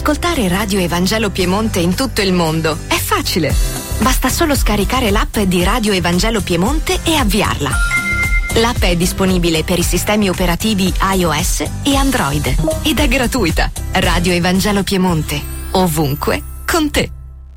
Ascoltare Radio Evangelo Piemonte in tutto il mondo è facile. Basta solo scaricare l'app di Radio Evangelo Piemonte e avviarla. L'app è disponibile per i sistemi operativi iOS e Android ed è gratuita. Radio Evangelo Piemonte, ovunque con te.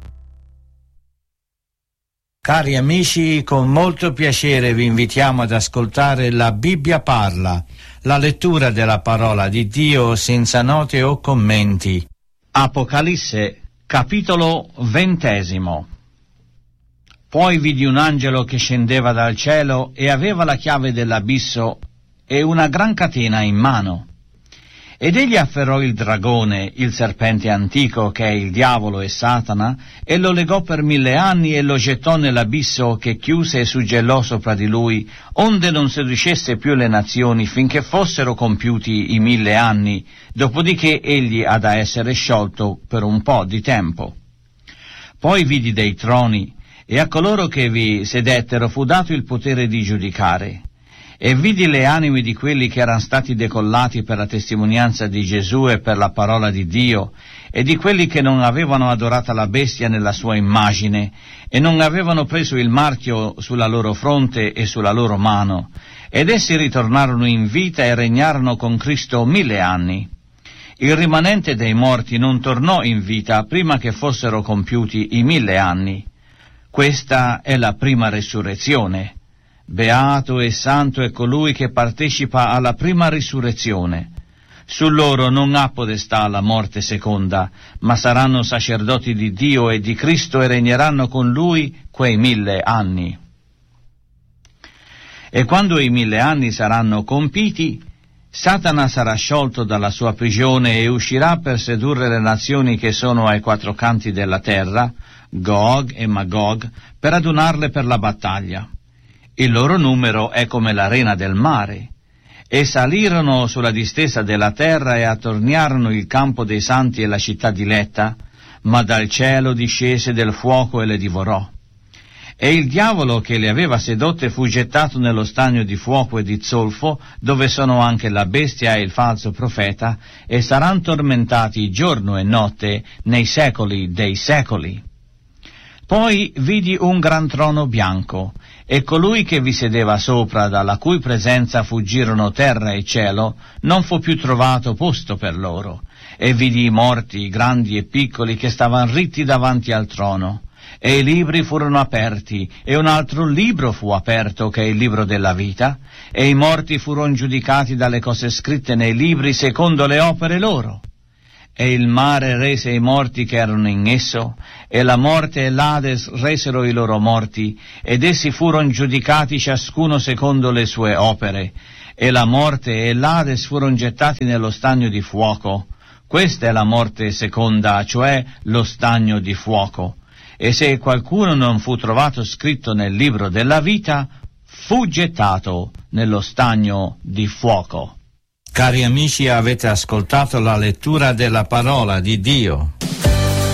Cari amici, con molto piacere vi invitiamo ad ascoltare La Bibbia parla, la lettura della parola di Dio senza note o commenti. Apocalisse, capitolo 20. Poi vidi un angelo che scendeva dal cielo e aveva la chiave dell'abisso e una gran catena in mano. Ed egli afferrò il dragone, il serpente antico, che è il diavolo e Satana, e lo legò per 1000 anni e lo gettò nell'abisso, che chiuse e suggellò sopra di lui, onde non seducesse più le nazioni finché fossero compiuti i 1000 anni, dopodiché egli ha da essere sciolto per un po' di tempo. Poi vidi dei troni, e a coloro che vi sedettero fu dato il potere di giudicare. E vidi le anime di quelli che erano stati decollati per la testimonianza di Gesù e per la parola di Dio, e di quelli che non avevano adorato la bestia nella sua immagine, e non avevano preso il marchio sulla loro fronte e sulla loro mano, ed essi ritornarono in vita e regnarono con Cristo 1000 anni. Il rimanente dei morti non tornò in vita prima che fossero compiuti i 1000 anni. Questa è la prima resurrezione. Beato e santo è colui che partecipa alla prima risurrezione. Su loro non ha potestà la morte seconda, ma saranno sacerdoti di Dio e di Cristo e regneranno con lui quei 1000 anni. E quando i 1000 anni saranno compiti, Satana sarà sciolto dalla sua prigione e uscirà per sedurre le nazioni che sono ai 4 canti della terra, Gog e Magog, per adunarle per la battaglia. Il loro numero è come l'arena del mare. E salirono sulla distesa della terra e attorniarono il campo dei santi e la città diletta, ma dal cielo discese del fuoco e le divorò. E il diavolo che le aveva sedotte fu gettato nello stagno di fuoco e di zolfo, dove sono anche la bestia e il falso profeta, e saranno tormentati giorno e notte nei secoli dei secoli. Poi vidi un gran trono bianco, e colui che vi sedeva sopra, dalla cui presenza fuggirono terra e cielo, non fu più trovato posto per loro. E vidi i morti, grandi e piccoli, che stavano ritti davanti al trono. E i libri furono aperti, e un altro libro fu aperto, che è il libro della vita, e i morti furono giudicati dalle cose scritte nei libri secondo le opere loro. E il mare rese i morti che erano in esso, e la morte e l'Ades resero i loro morti, ed essi furono giudicati ciascuno secondo le sue opere, e la morte e l'Ades furono gettati nello stagno di fuoco. Questa è la morte seconda, cioè lo stagno di fuoco. E se qualcuno non fu trovato scritto nel libro della vita, fu gettato nello stagno di fuoco. Cari amici, avete ascoltato la lettura della parola di Dio.